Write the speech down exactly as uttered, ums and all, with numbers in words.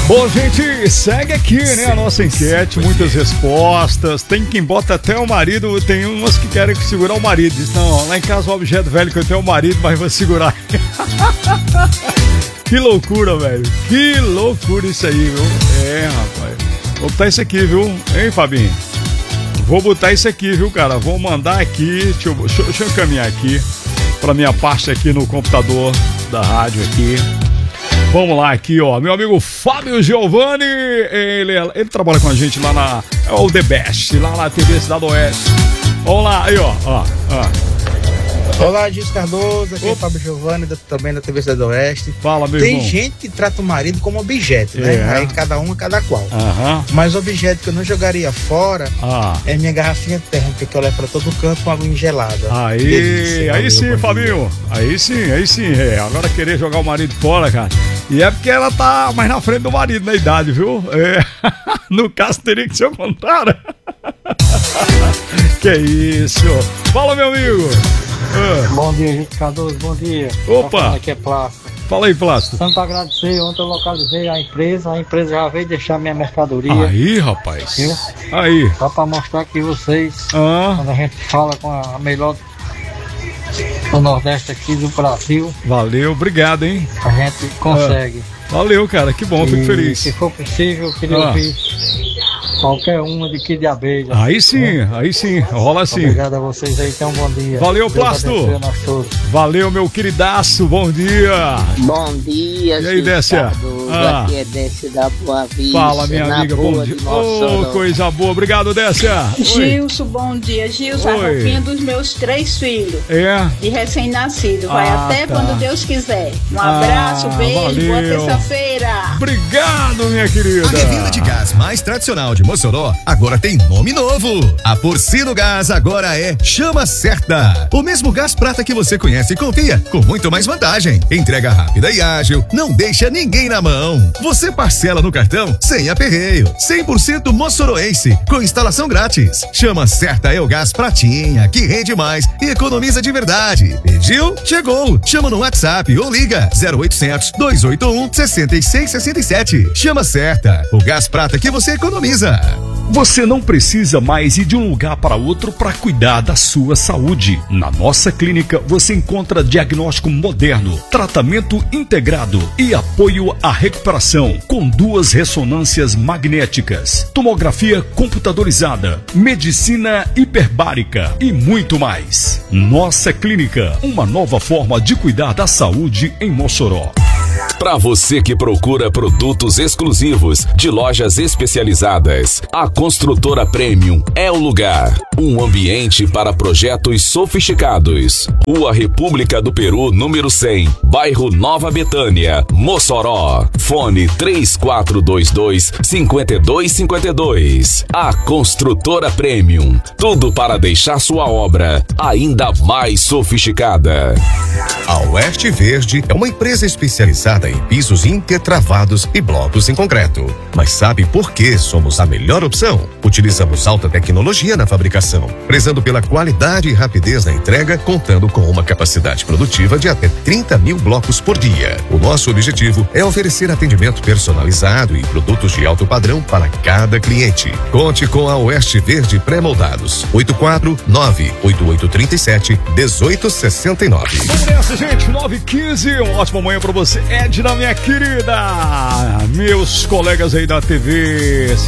Bom, gente, segue aqui, né, a nossa enquete, muitas respostas. Tem quem bota até o marido, tem umas que querem segurar o marido. Diz, não, lá em casa o objeto velho que eu tenho o marido, mas vou segurar. Que loucura, velho. Que loucura isso aí, viu? É, rapaz. Vou botar isso aqui, viu? Hein, Fabinho? Vou botar isso aqui, viu, cara? Vou mandar aqui, deixa eu, deixa, deixa eu caminhar aqui pra minha parte aqui no computador da rádio aqui. Vamos lá aqui, ó, meu amigo Fábio Giovanni, ele, ele trabalha com a gente lá na, é o The Best, lá na T V Cidade Oeste. Vamos lá, aí, ó, ó, ó. Olá, Gilson Cardoso, aqui é o Fábio Giovanni, da, também da T V Cidade Oeste. Fala, meu Tem irmão. gente que trata o marido como objeto, né? É. Aí cada um, cada qual. Aham. Mas o objeto que eu não jogaria fora Ah. é minha garrafinha térmica, que eu levo pra todo canto com água gelada. Aí, Delícia, aí valeu, sim, bom Fabinho. dia. Aí sim, aí sim. É. Agora querer jogar o marido fora, cara. E é porque ela tá mais na frente do marido na idade, viu? É. No caso, teria que ser o contrário. Que isso. Fala, meu amigo. Ah. Bom dia, Gilson Cardoso, bom dia. Opa. Aqui é Plástico. Fala aí, Plástico. Tanto agradecer, ontem eu localizei a empresa, a empresa já veio deixar minha mercadoria. Aí, rapaz. Viu? Aí. Só pra mostrar que vocês, Ah. quando a gente fala com a melhor do Nordeste aqui do Brasil, Valeu, obrigado, hein? a gente consegue. Ah. Valeu, cara, que bom, fico E, feliz. se for possível, eu queria Ah. ouvir qualquer uma de que de abelha. Aí sim, aí sim, rola sim. Obrigado a vocês aí, tenham um bom dia. Valeu, Deus Plasto. abençoe a nós todos. Valeu, meu queridaço, bom dia. Bom dia, E aí, Décia? Ah. Aqui é Décia da Boa Vista. Fala, minha na amiga, boa bom dia. de Mossoró. Ô, coisa boa, obrigado, Décia. Oi. Gilson, bom dia. Gilson, a Oi. roupinha dos meus três filhos. É. De recém-nascido. Vai Ah, até tá. quando Deus quiser. Um Ah, abraço, beijo, boa valeu. terça-feira. Obrigado, minha querida. A revenda de gás mais tradicional de Mossoró agora tem nome novo. A Porcino Gás agora é Chama Certa. O mesmo gás prata que você conhece e confia, com muito mais vantagem. Entrega rápida e ágil, não deixa ninguém na mão. Você parcela no cartão sem aperreio. cem por cento moçoroense, com instalação grátis. Chama Certa é o gás pratinha, que rende mais e economiza de verdade. Pediu? Chegou. Chama no WhatsApp ou liga zero oitocentos, dois oito um, seis seis seis sete. Chama Certa, o gás prata que você economiza. Você não precisa mais ir de um lugar para outro para cuidar da sua saúde. Na nossa clínica você encontra diagnóstico moderno, tratamento integrado e apoio à recuperação com duas ressonâncias magnéticas, tomografia computadorizada, medicina hiperbárica e muito mais. Nossa clínica, uma nova forma de cuidar da saúde em Mossoró. Para você que procura produtos exclusivos de lojas especializadas, a Construtora Premium é o lugar. Um ambiente para projetos sofisticados. Rua República do Peru, número cem, bairro Nova Betânia, Mossoró. Fone três quatro dois dois, cinco dois cinco dois. A Construtora Premium. Tudo para deixar sua obra ainda mais sofisticada. A Oeste Verde é uma empresa especializada em pisos intertravados e blocos em concreto. Mas sabe por que somos a melhor opção? Utilizamos alta tecnologia na fabricação, prezando pela qualidade e rapidez na entrega, contando com uma capacidade produtiva de até trinta mil blocos por dia. O nosso objetivo é oferecer atendimento personalizado e produtos de alto padrão para cada cliente. Conte com a Oeste Verde Pré-moldados. oito quatro nove, oito oito três sete, um oito seis nove. Vamos nessa, gente, nove e quinze, uma ótima manhã pra você, Edna, minha querida, meus colegas aí da T V